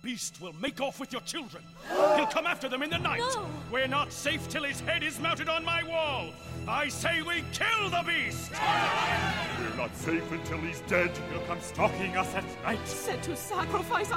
beast will make off with your children. He'll come after them in the night. No. We're not safe till his head is mounted on my wall. I say we kill the beast! We're not safe until he's dead. He'll come stalking us at night. Said to sacrifice